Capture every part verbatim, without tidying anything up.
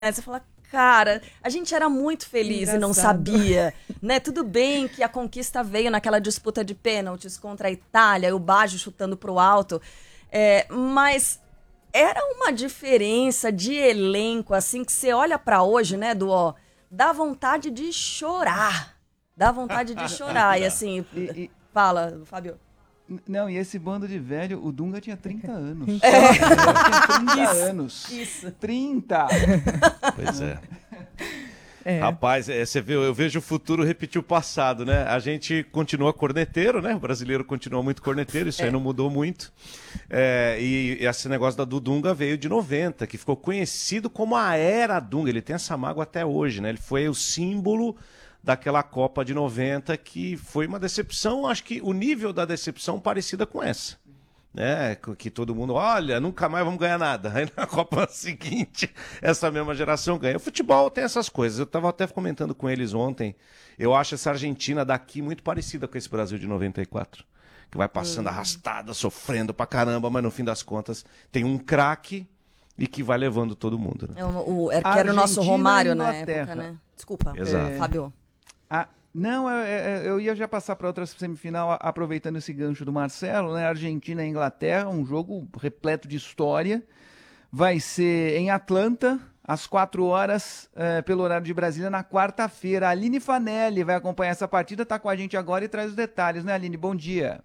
Aí você fala, cara, a gente era muito feliz e não sabia, né? Tudo bem que a conquista veio naquela disputa de pênaltis contra a Itália, o Baggio chutando pro alto, é, mas era uma diferença de elenco, assim, que você olha pra hoje, né, do ó, dá vontade de chorar, dá vontade de chorar, e assim, E, e- fala, Fábio. não, e esse bando de velho, o Dunga tinha trinta anos. É. Tinha trinta anos. Isso. trinta! Pois é. É. Rapaz, é, você vê, eu vejo o futuro repetir o passado, né? A gente continua corneteiro, né? O brasileiro continua muito corneteiro, isso É. aí não mudou muito. É, e esse negócio da do Dunga veio de noventa, que ficou conhecido como a era Dunga. Ele tem essa mágoa até hoje, né? Ele foi o símbolo daquela Copa de noventa, que foi uma decepção, acho que o nível da decepção parecida com essa. Né, que todo mundo, olha, nunca mais vamos ganhar nada. Aí na Copa seguinte, essa mesma geração ganha. O futebol tem essas coisas. Eu estava até comentando com eles ontem. Eu acho essa Argentina daqui muito parecida com esse Brasil de noventa e quatro. Que vai passando Hum. arrastada, sofrendo pra caramba, mas no fim das contas tem um craque e que vai levando todo mundo. Né? É o, o- era, que era o nosso Argentina e Romário na Inglaterra. época, né? Desculpa, Exato. Fábio. Ah, não, eu, eu- eu ia já passar para outra semifinal, a- aproveitando esse gancho do Marcelo, né? Argentina e Inglaterra, um jogo repleto de história. Vai ser em Atlanta, às quatro horas, eh, pelo horário de Brasília, na quarta-feira. A Aline Fanelli vai acompanhar essa partida, tá com a gente agora e traz os detalhes, né, Aline? Bom dia.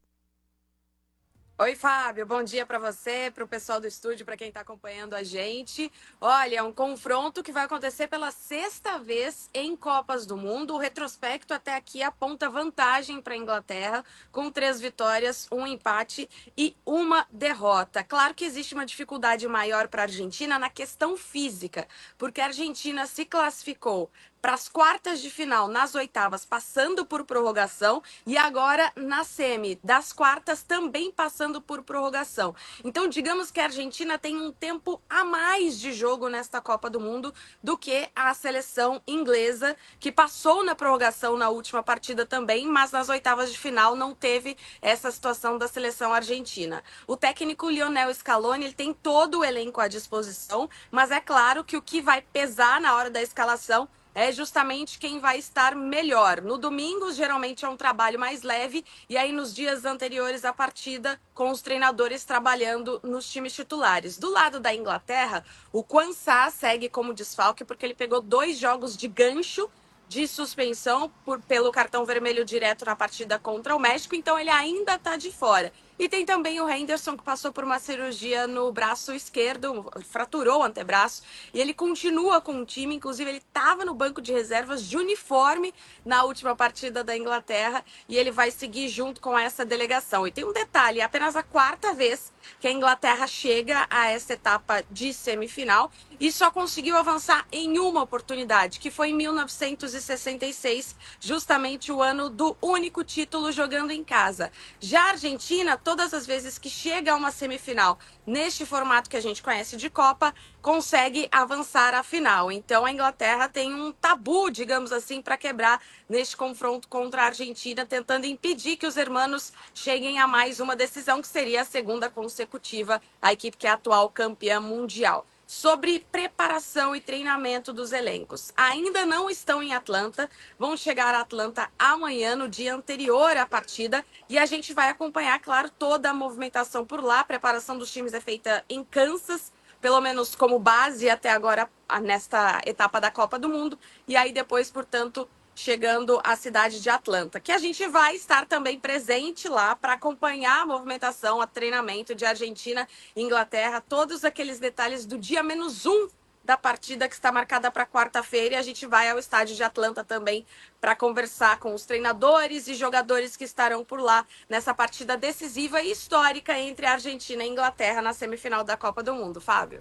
Oi, Fábio. Bom dia para você, para o pessoal do estúdio, para quem está acompanhando a gente. Olha, é um confronto que vai acontecer pela sexta vez em Copas do Mundo. O retrospecto até aqui aponta vantagem para a Inglaterra, com três vitórias, um empate e uma derrota. Claro que existe uma dificuldade maior para a Argentina na questão física, porque a Argentina se classificou para as quartas de final, nas oitavas, passando por prorrogação, e agora na semi, das quartas, também passando por prorrogação. Então, digamos que a Argentina tem um tempo a mais de jogo nesta Copa do Mundo do que a seleção inglesa, que passou na prorrogação na última partida também, mas nas oitavas de final não teve essa situação da seleção argentina. O técnico Lionel Scaloni, ele tem todo o elenco à disposição, mas é claro que o que vai pesar na hora da escalação é justamente quem vai estar melhor. No domingo, geralmente é um trabalho mais leve, e aí nos dias anteriores à partida, com os treinadores trabalhando nos times titulares. Do lado da Inglaterra, o Quansah segue como desfalque, porque ele pegou dois jogos de gancho de suspensão por, pelo cartão vermelho direto na partida contra o México, então ele ainda está de fora. E tem também o Henderson, que passou por uma cirurgia no braço esquerdo, fraturou o antebraço, e ele continua com o time, inclusive ele estava no banco de reservas de uniforme na última partida da Inglaterra, e ele vai seguir junto com essa delegação. E tem um detalhe, é apenas a quarta vez que a Inglaterra chega a essa etapa de semifinal, e só conseguiu avançar em uma oportunidade, que foi em mil novecentos e sessenta e seis, justamente o ano do único título jogando em casa. Já a Argentina, todas as vezes que chega a uma semifinal neste formato que a gente conhece de Copa, consegue avançar à final. Então a Inglaterra tem um tabu, digamos assim, para quebrar neste confronto contra a Argentina, tentando impedir que os hermanos cheguem a mais uma decisão, que seria a segunda consecutiva, a equipe que é a atual campeã mundial. Sobre preparação e treinamento dos elencos. Ainda não estão em Atlanta, vão chegar a Atlanta amanhã, no dia anterior à partida, e a gente vai acompanhar, claro, toda a movimentação por lá. A preparação dos times é feita em Kansas, pelo menos como base até agora, nesta etapa da Copa do Mundo, e aí depois, portanto, chegando à cidade de Atlanta, que a gente vai estar também presente lá para acompanhar a movimentação, a treinamento de Argentina e Inglaterra, todos aqueles detalhes do dia menos um da partida que está marcada para quarta-feira, e a gente vai ao estádio de Atlanta também para conversar com os treinadores e jogadores que estarão por lá nessa partida decisiva e histórica entre a Argentina e a Inglaterra na semifinal da Copa do Mundo. Fábio.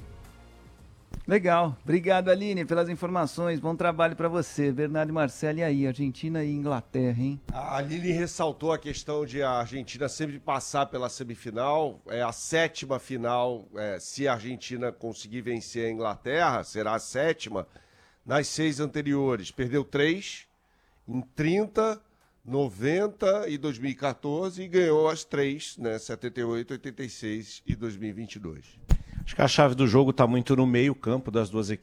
Legal. Obrigado, Aline, pelas informações. Bom trabalho para você. Bernardo e Marcelo, e aí? Argentina e Inglaterra, hein? A Aline ressaltou a questão de a Argentina sempre passar pela semifinal. É a sétima final, é, se a Argentina conseguir vencer a Inglaterra, será a sétima. Nas seis anteriores, perdeu três, em trinta, noventa e dois mil e quatorze, e ganhou as três, né, setenta e oito, oitenta e seis e dois mil e vinte e dois. Acho que a chave do jogo está muito no meio campo das duas equipes.